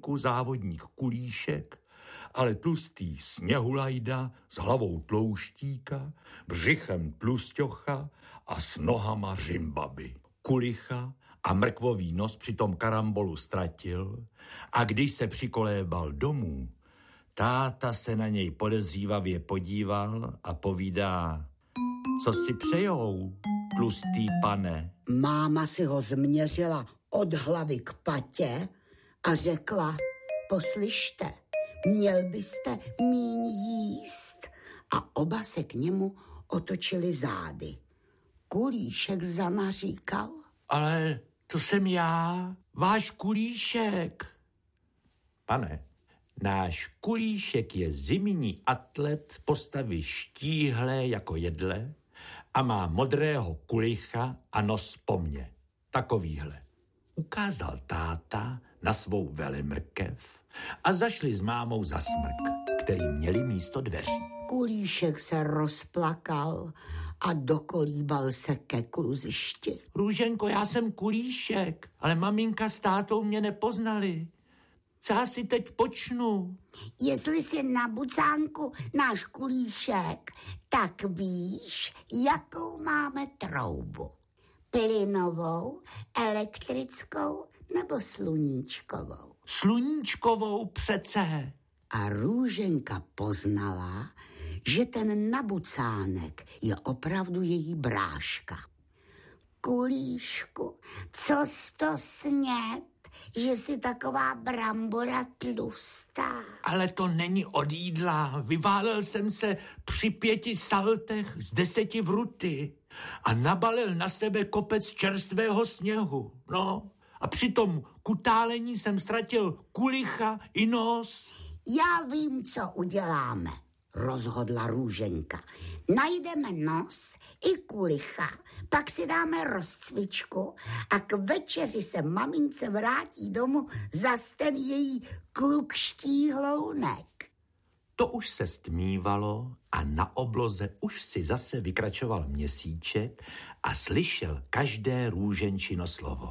venku závodník Kulíšek, ale tlustý Sněhulajda s hlavou tlouštíka, břichem tlusťocha a s nohama Řimbaby. Kulicha a mrkvový nos při tom karambolu ztratil a když se přikolébal domů, táta se na něj podezřívavě podíval a povídá: co si přejou, tlustý pane? Máma si ho změřila od hlavy k patě a řekla: poslyšte, měl byste míň jíst. A oba se k němu otočili zády. Kulíšek zanaříkal: ale to jsem já, váš Kulíšek. Pane, náš Kulíšek je zimní atlet postavy štíhlé jako jedle a má modrého kulicha a nos po mně. Takovýhle. Ukázal táta na svou velemrkev a zašli s mámou za smrk, který měli místo dveří. Kulíšek se rozplakal a dokolíbal se ke kluzišti. Růženko, já jsem Kulíšek, ale maminka s tátou mě nepoznali. Co já si teď počnu? Jestli jsi na bucánku náš Kulíšek, tak víš, jakou máme troubu. Plynovou, elektrickou nebo sluníčkovou? Sluníčkovou přece. A Růženka poznala, že ten nabucánek je opravdu její bráška. Kulíšku, co jsi to sněd, že jsi taková brambora tlustá? Ale to není od jídla. Vyválel jsem se při 5 saltech z 10 vruty a nabalil na sebe kopec čerstvého sněhu. No, a při tom kutálení jsem ztratil kulicha i nos. Já vím, co uděláme, rozhodla Růženka. Najdeme nos i kulicha, pak si dáme rozcvičku a k večeři se mamince vrátí domů zas ten její kluk štíhlounek. To už se stmívalo a na obloze už si zase vykračoval Měsíček a slyšel každé Růženčino slovo.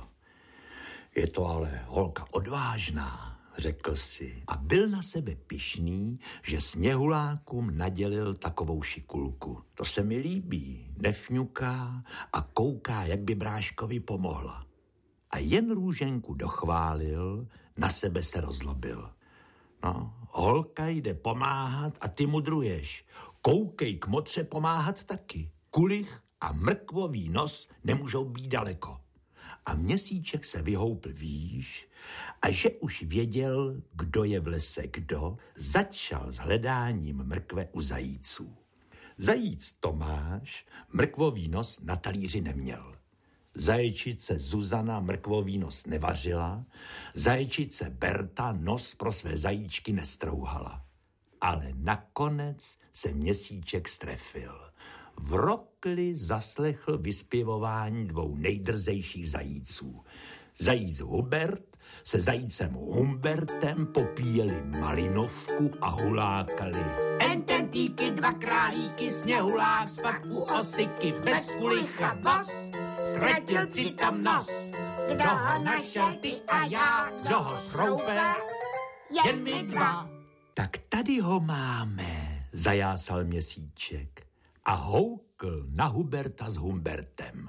Je to ale holka odvážná, řekl si, a byl na sebe pyšný, že Sněhulákům nadělil takovou šikulku. To se mi líbí, nefňuká a kouká, jak by bráškovi pomohla. A jen Růženku dochválil, na sebe se rozlobil. No, holka jde pomáhat a ty mudruješ. Koukej k motře pomáhat taky. Kulich a mrkvový nos nemůžou být daleko. A Měsíček se vyhoupl výš a že už věděl, kdo je v lese kdo, začal s hledáním mrkve u zajíců. Zajíc Tomáš mrkvový nos na talíři neměl. Zaječnice Zuzana mrkvový nos nevařila, zaječnice Berta nos pro své zajíčky nestrouhala. Ale nakonec se Měsíček strefil. V rokli zaslechl vyspěvování 2 nejdrzejších zajíců. Zajíc Hubert se zajícem Humbertem popíjeli malinovku a hulákali. Ententíky, 2 králíky, Sněhulák spadl u osiky, bez kulicha voz, ztratil přitom nos. Kdo ho našel, ty a já, kdo ho schroupe, jen my 2. Tak tady ho máme, zajásal Měsíček a houkl na Huberta s Humbertem.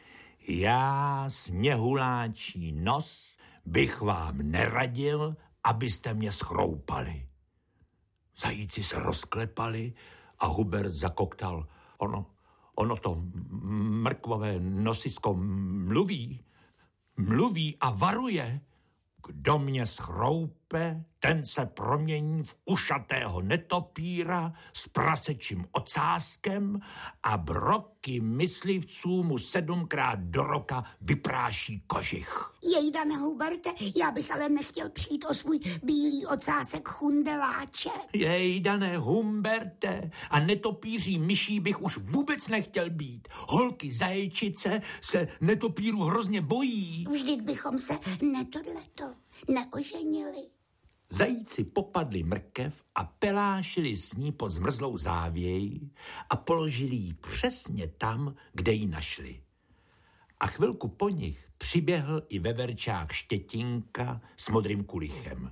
Já, Sněhuláčí nos, bych vám neradil, abyste mě schroupali. Zajíci se rozklepali a Hubert zakoktal. Ono to mrkvové nosisko mluví a varuje. Kdo mě schroupe, ten se promění v ušatého netopíra s prasečím ocáskem a broky myslivců mu 7krát do roka vypráší kožich. Jejdane Huberte, já bych ale nechtěl přijít o svůj bílý ocásek chundeláče. Jejdane Humberte, a netopíří myší bych už vůbec nechtěl být. Holky zaječnice se netopíru hrozně bojí. Vždyť bychom se neoženili. Zajíci popadli mrkev a pelášili s ní pod zmrzlou závěj a položili ji přesně tam, kde ji našli. A chvilku po nich přiběhl i veverčák Štětinka s modrým kulichem.